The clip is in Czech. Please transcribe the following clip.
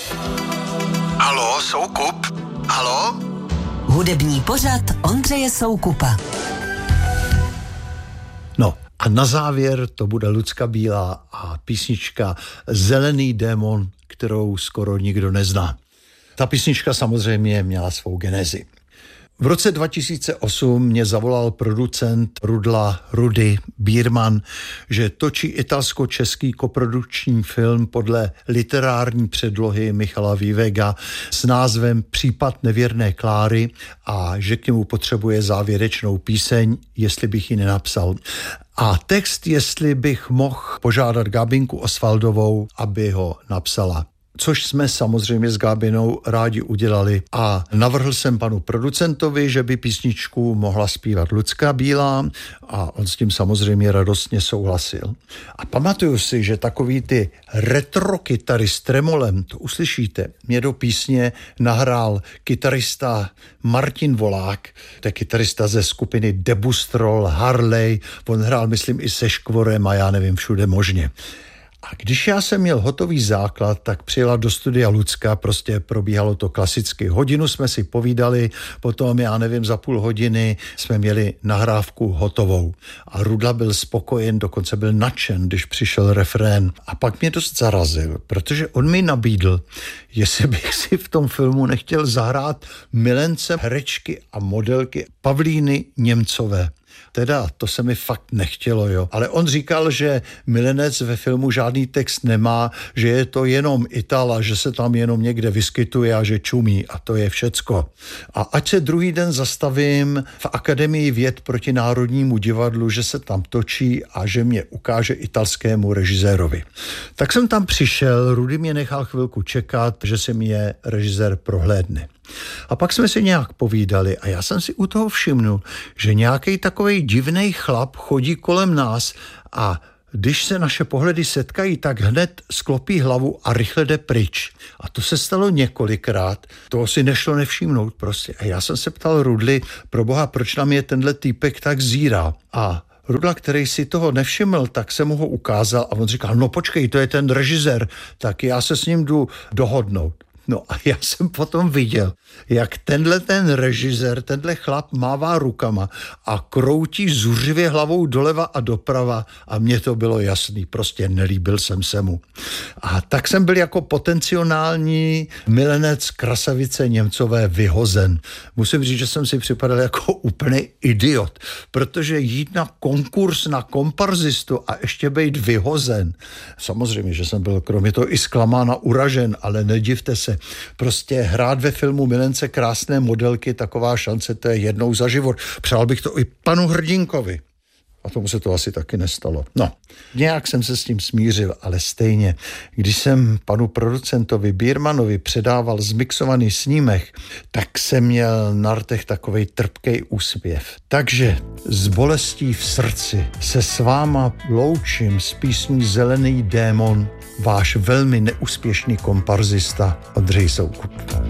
Haló, Soukup? Haló? Hudební pořad Ondřeje Soukupa. No a na závěr to bude Lucka Bílá a písnička Zelený démon, kterou skoro nikdo nezná. Ta písnička samozřejmě měla svou genezi. V roce 2008 mě zavolal producent Rudla Rudy Bírman, že točí italsko-český koprodukční film podle literární předlohy Michala Vivega s názvem Případ nevěrné Kláry a že k němu potřebuje závěrečnou píseň, jestli bych ji nenapsal. A text, jestli bych mohl požádat Gabinku Osvaldovou, aby ho napsala. Což jsme samozřejmě s Gábinou rádi udělali a navrhl jsem panu producentovi, že by písničku mohla zpívat Lucka Bílá a on s tím samozřejmě radostně souhlasil. A pamatuju si, že takový ty retro kytary s tremolem, to uslyšíte, mě do písně nahrál kytarista Martin Volák, to je kytarista ze skupiny Debustrol, Harley, on hrál myslím i se Škvorem a já nevím všude možně. A když já jsem měl hotový základ, tak přijela do studia Lucka, prostě probíhalo to klasicky. Hodinu jsme si povídali, potom já nevím, za půl hodiny jsme měli nahrávku hotovou. A Rudla byl spokojen, dokonce byl nadšen, když přišel refrén. A pak mě dost zarazil, protože on mi nabídl, jestli bych si v tom filmu nechtěl zahrát milence herečky a modelky Pavlíny Němcové. Teda, to se mi fakt nechtělo, jo. Ale on říkal, že milenec ve filmu žádný text nemá, že je to jenom Itala, že se tam jenom někde vyskytuje a že čumí a to je všecko. A ať se druhý den zastavím v Akademii věd proti Národnímu divadlu, že se tam točí a že mě ukáže italskému režisérovi. Tak jsem tam přišel, Rudy mě nechal chvilku čekat, že se mě režisér prohlédne. A pak jsme si nějak povídali a já jsem si u toho všimnul, že nějaký takovej divnej chlap chodí kolem nás a když se naše pohledy setkají, tak hned sklopí hlavu a rychle jde pryč. A to se stalo několikrát, toho si nešlo nevšimnout prostě. A já jsem se ptal Rudly, proboha, proč na mě tenhle týpek tak zírá? A Rudla, který si toho nevšiml, tak se mu ho ukázal a on říkal, no počkej, to je ten režisér, tak já se s ním jdu dohodnout. No a já jsem potom viděl, jak ten režisér, tenhle chlap mává rukama a kroutí zuřivě hlavou doleva a doprava a mně to bylo jasný, prostě nelíbil jsem se mu. A tak jsem byl jako potenciální milenec krasavice Němcové vyhozen. Musím říct, že jsem si připadal jako úplný idiot, protože jít na konkurs na komparzistu a ještě být vyhozen. Samozřejmě, že jsem byl kromě toho i zklamán a uražen, ale nedivte se, prostě hrát ve filmu Milence krásné modelky, taková šance, to je jednou za život. Přál bych to i panu Hrdinkovi. A tomu se to asi taky nestalo. No, nějak jsem se s tím smířil, ale stejně, když jsem panu producentovi Bírmanovi předával zmixovaný snímek, tak jsem měl na rtech takovej trpkej úsměv. Takže s bolestí v srdci se s váma loučím s písní Zelený démon, váš velmi neúspěšný komparzista Ondřej Soukup.